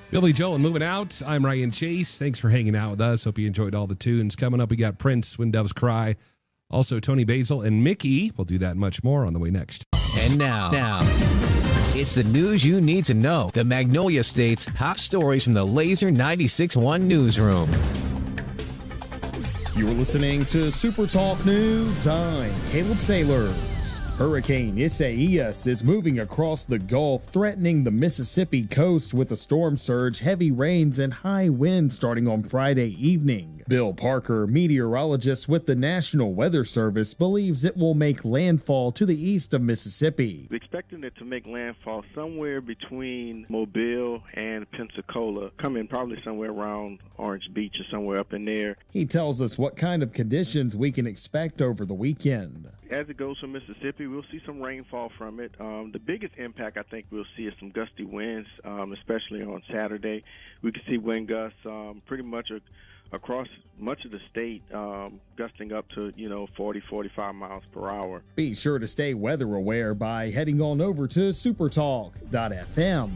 Billy Joel and Moving Out. I'm Ryan Chase. Thanks for hanging out with us. Hope you enjoyed all the tunes. Coming up, we got Prince, When Doves Cry. Also, Tony Basil and Mickey. We'll do that and much more on the way next. And now, it's the news you need to know. The Magnolia State's top stories from the Laser 96.1 newsroom. You're listening to Super Talk News. I'm Caleb Sailors. Hurricane Isaias is moving across the Gulf, threatening the Mississippi coast with a storm surge, heavy rains, and high winds starting on Friday evening. Bill Parker, meteorologist with the National Weather Service, believes it will make landfall to the east of Mississippi. We're expecting it to make landfall somewhere between Mobile and Pensacola, coming probably somewhere around Orange Beach or somewhere up in there. He tells us what kind of conditions we can expect over the weekend. As it goes from Mississippi, we'll see some rainfall from it. The biggest impact I think we'll see is some gusty winds, especially on Saturday. We can see wind gusts pretty much across much of the state, gusting up to, 40, 45 miles per hour. Be sure to stay weather aware by heading on over to supertalk.fm.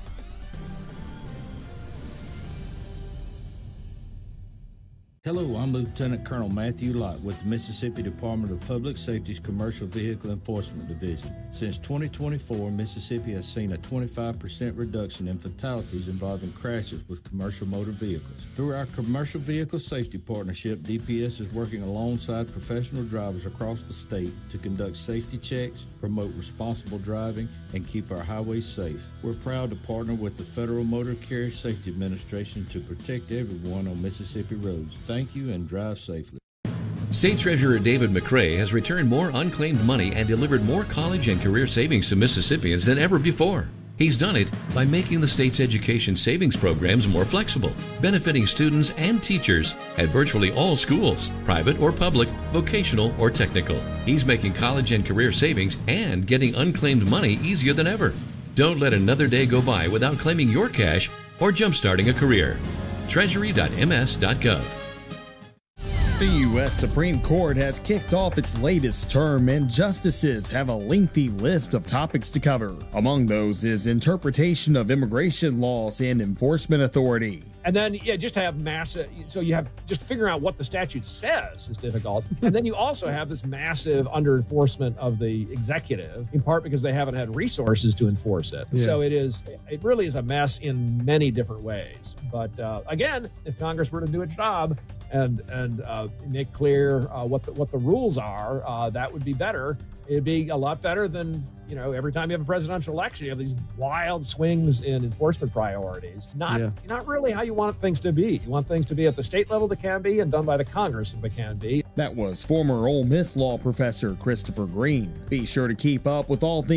Hello, I'm Lieutenant Colonel Matthew Lott with the Mississippi Department of Public Safety's Commercial Vehicle Enforcement Division. Since 2024, Mississippi has seen a 25% reduction in fatalities involving crashes with commercial motor vehicles. Through our Commercial Vehicle Safety Partnership, DPS is working alongside professional drivers across the state to conduct safety checks, promote responsible driving, and keep our highways safe. We're proud to partner with the Federal Motor Carrier Safety Administration to protect everyone on Mississippi roads. Thank you and drive safely. State Treasurer David McRae has returned more unclaimed money and delivered more college and career savings to Mississippians than ever before. He's done it by making the state's education savings programs more flexible, benefiting students and teachers at virtually all schools, private or public, vocational or technical. He's making college and career savings and getting unclaimed money easier than ever. Don't let another day go by without claiming your cash or jumpstarting a career. Treasury.ms.gov. The U.S. Supreme Court has kicked off its latest term, and justices have a lengthy list of topics to cover. Among those is interpretation of immigration laws and enforcement authority. And then, just have massive, so you have just figuring out what the statute says is difficult. And then you also have this massive under enforcement of the executive, in part because they haven't had resources to enforce it. Yeah. So it really is a mess in many different ways. But again, if Congress were to do its job and make clear what the rules are, that would be better. It'd be a lot better than, every time you have a presidential election, you have these wild swings in enforcement priorities. Not really how you want things to be. You want things to be at the state level that can be and done by the Congress if it can be. That was former Ole Miss law professor Christopher Green. Be sure to keep up with all things